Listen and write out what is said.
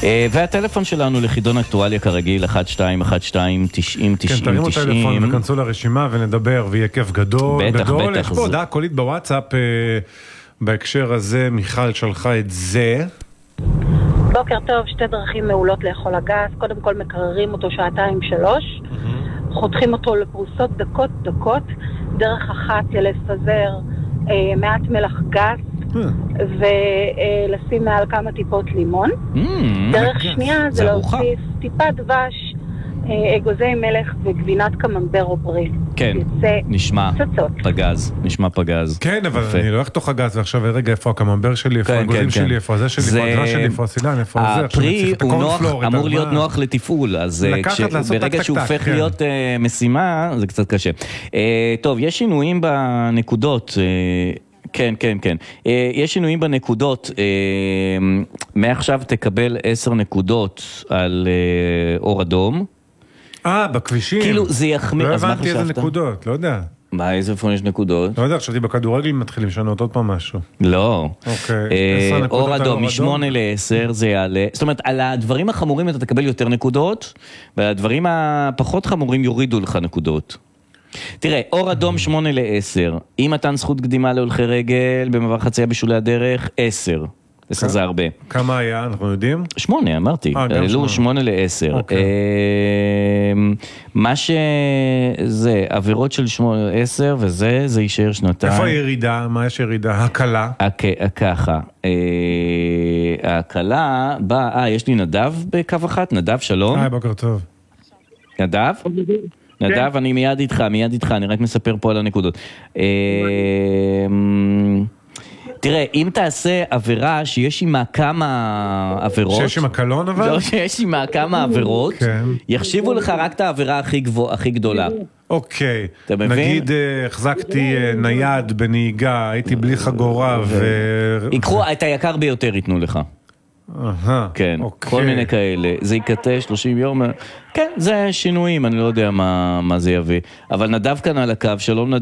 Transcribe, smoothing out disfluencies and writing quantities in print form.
והטלפון שלנו לחידון אקטואליה כרגיל 1212-90-90-90. כן, תרימו טלפון וכנסו לרשימה ונדבר ויהיה כיף גדול. בטח, בטח. יש פה הודעה קולית בוואטסאפ בהקשר הזה, מיכל שלחה את זה. בוקר טוב, שתי דרכים מעולות לאכול אגס. קודם כל מקררים אותו 2-3 שעות, חותכים אותו לפרוסות דקות, דרך אחת לפזר מעט מלח גס ולשים מעל כמה טיפות לימון. דרך שנייה זה להוסיף טיפה דבש, אגוזי מלך וגבינת קממבר או ברי. כן, נשמע פגז, נשמע פגז. כן, אבל אני לא אכתוך הגז ועכשיו רגע איפה הקממבר שלי, איפה האגוזים שלי, איפה הזה שלי, איפה הדבש שלי, איפה הסילן, איפה זה. הפרי הוא אמור להיות נוח לתפעול, אז ברגע שהוא הופך להיות משימה זה קצת קשה. טוב, יש שינויים בנקודות. כן. יש שינויים בנקודות. מעכשיו תקבל 10 נקודות על אור אדום. בכבישים. כאילו זה יחמיר. לא הבנתי איזה נקודות, לא יודע. מה, איזה פעם יש נקודות? לא יודע, חשבתי בכדורגל מתחילים לשנות עוד פעם משהו. לא. אוקיי. אור אדום, מ8 ל10 זה יעלה. זאת אומרת, על הדברים החמורים אתה תקבל יותר נקודות, והדברים הפחות חמורים יורידו לך נקודות. תראה, אור אדום 8 ל10, אם מתן זכות קדימה להולכי רגל, במעבר חצייה בשולי הדרך, 10. 10 זה הרבה. כמה היה, אנחנו יודעים? 8, אמרתי. אלו 8 ל10. מה שזה, עבירות של 8 ל10, וזה, זה יישאר שנתיים. איפה הירידה? מה יש ירידה? הקלה? ככה. הקלה באה, יש לי נדב בקו אחת, נדב, שלום. בוקר טוב. נדב? נדב, אני מיד איתך, אני רק מספר פה על הנקודות. תראה, אם תעשה עבירה שיש עימה כמה עבירות... שיש עימה קלון אבל? לא, שיש עימה כמה עבירות, יחשיבו לך רק את העבירה הכי גדולה. אוקיי. אתה מבין? נגיד, החזקתי נייד בנהיגה, הייתי בלי חגורה ייקחו את היקר ביותר, ייתנו לך. כן, כל מיני כאלה. זה יקטע 30 יום. כן, זה שינויים, אני לא יודע מה זה יביא. אבל נדב כאן על הקו, שלום נדב.